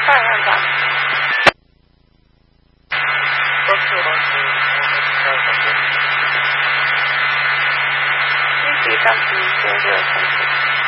二人なんだ。一起上去，就这个程度。